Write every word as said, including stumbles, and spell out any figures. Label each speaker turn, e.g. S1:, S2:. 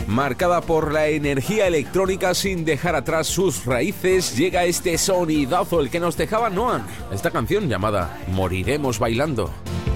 S1: Marcada por la energía electrónica sin dejar atrás sus raíces, llega este sonidazo, el que nos dejaba Noan. Esta canción llamada Moriremos Bailando.